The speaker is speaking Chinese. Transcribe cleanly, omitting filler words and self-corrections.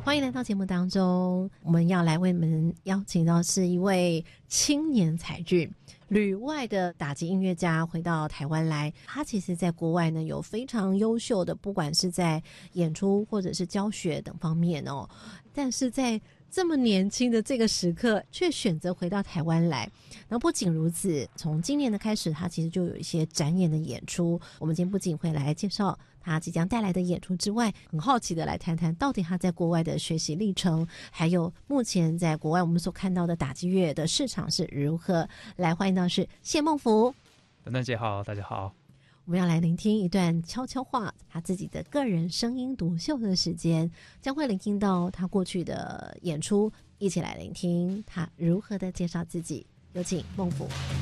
欢迎来到节目当中，我们要来为你们邀请到是一位青年才俊，旅外的打击音乐家回到台湾来。他其实在国外呢有非常优秀的，不管是在演出或者是教学等方面哦，但是在这么年轻的这个时刻却选择回到台湾来。然后不仅如此，从今年的开始他其实就有一些展演的演出。我们今天不仅会来介绍他即将带来的演出之外，很好奇的来谈谈到底他在国外的学习历程，还有目前在国外我们所看到的打击乐的市场是如何。来欢迎到是谢孟福。 等等姐好，大家好。 我们要来聆听一段悄悄话，他自己的个人声音独秀的时间，将会聆听到他过去的演出，一起来聆听他如何的介绍自己。有请孟福。